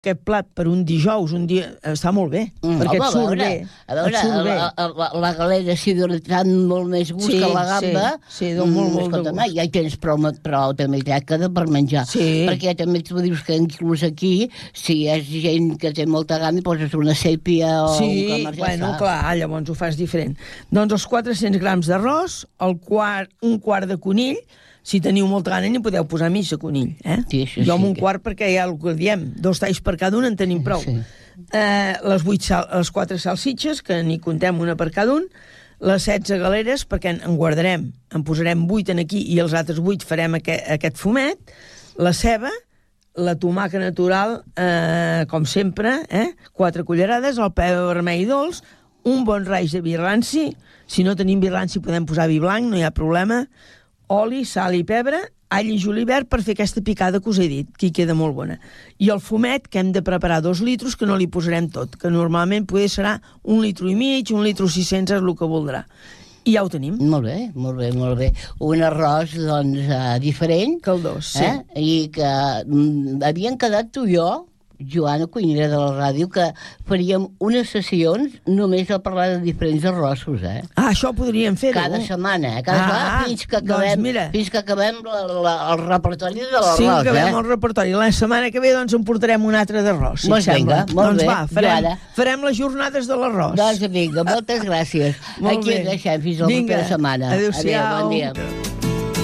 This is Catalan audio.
aquest plat per un dijous, un dia, està molt bé, perquè et surt bé. A veure, la galera s'hi dona tant molt més gust que la gamba. Sí, molt de gust. Ja hi tens prou també tracada per menjar. Perquè també tu dius que inclús aquí, si hi ha gent que té molta gamba, poses una sèpia o un camarjà. Sí, bueno, clar, llavors ho fas diferent. Doncs els 400 grams d'arròs, un quart de conill. Si teniu molta gana, n'hi podeu posar mig de conill, eh? Jo amb un quart, perquè ja el que diem, 2 talls per cada un en tenim prou. Les 4 salsitxes, que n'hi contem una per cada un, les 16 galeres, perquè en guardarem, en posarem 8 en aquí i els altres 8 farem aquest fumet, la ceba, la tomaca natural, com sempre, 4 cullerades, el pebre vermell dolç, un bon raig de vi ranci, si no tenim vi ranci podem posar vi blanc, no hi ha problema, oli, sal i pebre, all i julivert per fer aquesta picada que us he dit, que hi queda molt bona. I el fumet, que hem de preparar 2 litros, que no li posarem tot, que normalment poder serà 1,5 litros, 1,6 litros és el que voldrà. I ja ho tenim. Molt bé, molt bé, molt bé. Un arròs, doncs, diferent. Caldós, sí. I que havien quedat tu i jo, Joana, cuinera de la ràdio, que faríem unes sessions només a parlar de diferents arrossos, això podríem fer-ho. Cada setmana, fins que acabem el repertori de l'arròs, Sí, acabem el repertori. La setmana que ve, doncs, en portarem un altre d'arròs, si et sembla. Molt bé. Farem les jornades de l'arròs. Doncs vinga, moltes gràcies. Aquí deixem fins a la propera setmana. Adéu-siau. Bon dia.